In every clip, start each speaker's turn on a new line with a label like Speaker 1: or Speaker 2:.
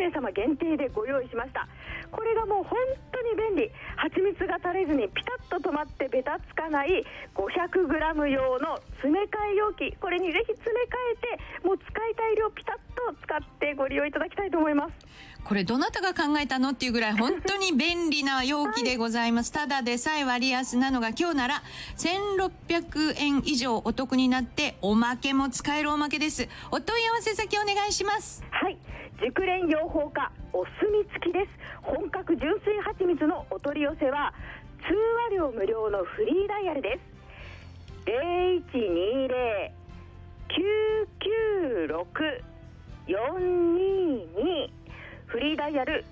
Speaker 1: 名様限定でご用意しました。これがもう本当に便利。蜂蜜が垂れずにピタッと止まってベタつかない 500g 用の詰め替え容器、これにぜひ詰め替えてもう使いたい量ピタッと使ってご利用いただきたいと思います。
Speaker 2: これどなたが考えたのっていうぐらい本当に便利な容器でございます、はい、ただでさえ割安なのが今日なら1600円以上お得になっておまけも使えるおまけです。お問い合わせ先お願いします。
Speaker 1: はい、熟練養蜂家お墨付きです。本格純粋蜂蜜のお取り寄せは通話料無料のフリーダイヤルです。0120-996-422フリーダイヤル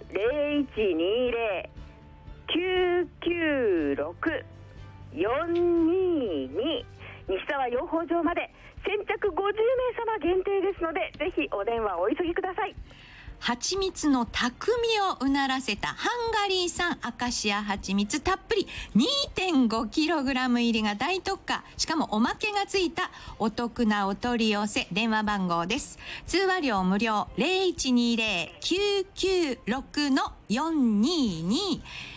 Speaker 1: 0120-996-422 西沢養蜂場まで先着50名様限定ですので、ぜひお電話お急ぎください。
Speaker 2: 蜂蜜の匠をうならせたハンガリー産アカシア蜂蜜たっぷり 2.5kg 入りが大特価、しかもおまけがついたお得なお取り寄せ。電話番号です。通話料無料 0120-996-422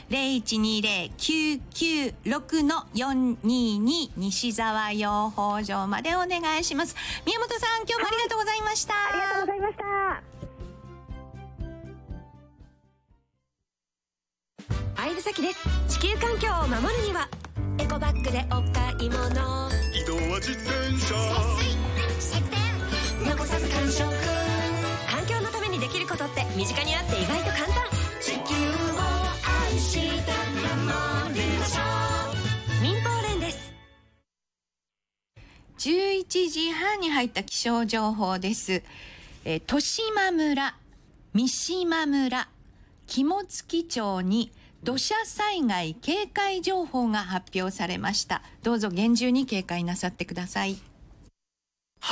Speaker 2: 0120-996-422 西沢養蜂場までお願いします。宮本さん、今日もありがとうございました。
Speaker 1: ありがとうございました。
Speaker 3: 相武咲です。地球環境を守るにはエコバッグでお買い物、
Speaker 4: 移動は自転車、
Speaker 3: 節電、残さず完食。環境のためにできることって身近にあって意外と簡単。地球を愛して守りましょう。民放連です。
Speaker 2: 11時半に入った気象情報です。十島村、三島村、肝付町に土砂災害警戒情報が発表されました。どうぞ厳重に警戒なさってください。
Speaker 4: タ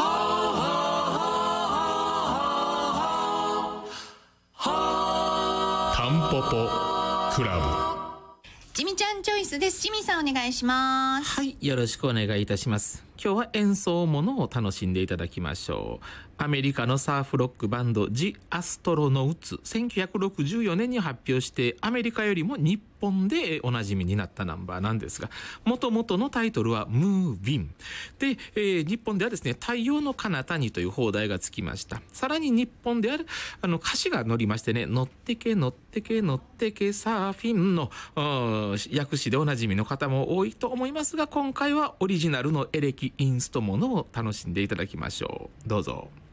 Speaker 4: ンポポクラブ、
Speaker 2: ジミちゃんチョイスです。ジミさんお願いします。
Speaker 5: はい、よろしくお願いいたします。今日は演奏ものを楽しんでいただきましょう。アメリカのサーフロックバンドジ・アストロノウツ、1964年に発表してアメリカよりも日本でおなじみになったナンバーなんですが、元々のタイトルはムービンで、日本ではですね、太陽の彼方にという放題がつきました。さらに日本である歌詞が載りましてね、乗ってけ乗ってけ乗ってけサーフィンの訳詞でおなじみの方も多いと思いますが、今回はオリジナルのエレキインストものを楽しんでいただきましょう。どうぞ。